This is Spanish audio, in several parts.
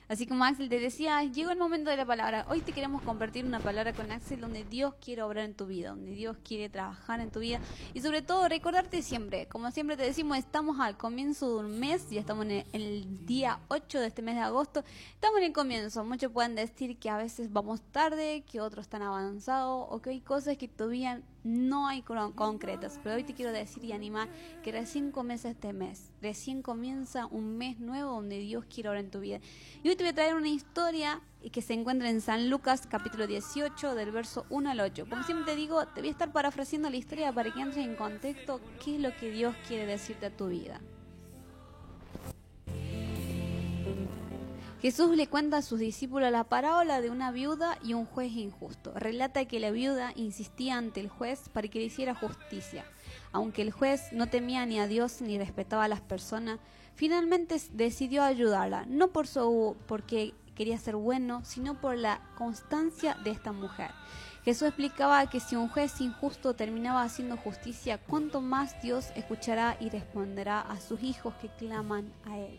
Así como Axel te decía, llegó el momento de la palabra. Hoy te queremos compartir una palabra con Axel donde Dios quiere obrar en tu vida, donde Dios quiere trabajar en tu vida y sobre todo recordarte siempre, como siempre te decimos, estamos al comienzo de un mes, ya estamos en el día 8 de este mes de agosto, estamos en el comienzo. Muchos pueden decir que a veces vamos tarde, que otros están avanzados o que hay cosas que todavía no hay concretas, pero hoy te quiero decir y animar que recién comienza este mes, recién comienza un mes nuevo donde Dios quiere obrar en tu vida. Y hoy te voy a traer una historia que se encuentra en San Lucas capítulo 18 del verso 1 al 8. Como siempre te digo, te voy a estar parafraseando la historia para que entres en contexto qué es lo que Dios quiere decirte a tu vida. Jesús le cuenta a sus discípulos la parábola de una viuda y un juez injusto. Relata que la viuda insistía ante el juez para que le hiciera justicia. Aunque el juez no temía ni a Dios ni respetaba a las personas, finalmente decidió ayudarla, no porque quería ser bueno, sino por la constancia de esta mujer. Jesús explicaba que si un juez injusto terminaba haciendo justicia, cuánto más Dios escuchará y responderá a sus hijos que claman a Él.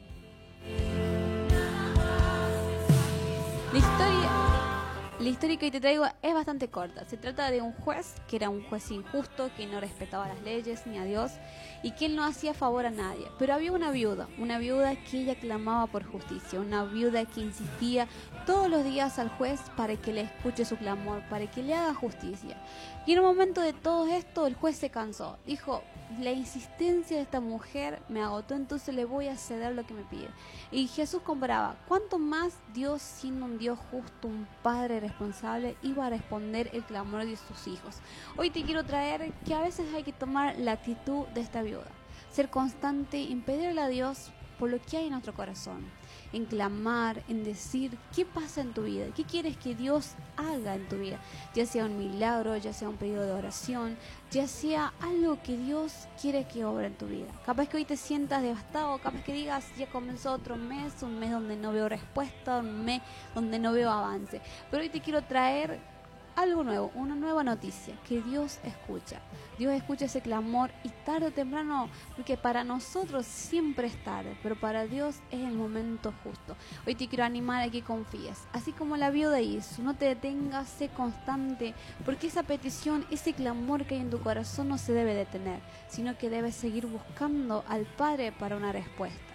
La historia que hoy te traigo es bastante corta. Se trata de un juez que era un juez injusto, que no respetaba las leyes ni a Dios y que él no hacía favor a nadie. Pero había una viuda que ella clamaba por justicia, una viuda que insistía todos los días al juez para que le escuche su clamor, para que le haga justicia. Y en un momento de todo esto el juez se cansó. Dijo, la insistencia de esta mujer me agotó, entonces le voy a ceder lo que me pide. Y Jesús comparaba, ¿cuánto más Dios, siendo un Dios justo, un Padre responsable, iba a responder el clamor de sus hijos? Hoy te quiero traer que a veces hay que tomar la actitud de esta viuda, ser constante en pedirle a Dios por lo que hay en nuestro corazón, en clamar, en decir qué pasa en tu vida, qué quieres que Dios haga en tu vida, ya sea un milagro, ya sea un pedido de oración, ya sea algo que Dios quiere que obre en tu vida. Capaz que hoy te sientas devastado, capaz que digas, ya comenzó otro mes, un mes donde no veo respuesta, un mes donde no veo avance, pero hoy te quiero traer algo nuevo, una nueva noticia, que Dios escucha ese clamor y tarde o temprano, porque para nosotros siempre es tarde, pero para Dios es el momento justo. Hoy te quiero animar a que confíes, así como la viuda hizo, no te detengas, sé constante, porque esa petición, ese clamor que hay en tu corazón no se debe detener, sino que debes seguir buscando al Padre para una respuesta.